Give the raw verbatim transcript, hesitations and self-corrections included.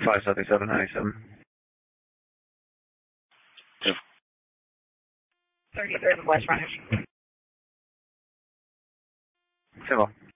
five seventy-seven ninety-seven. Yeah. thirty-third West Frontage. Simple.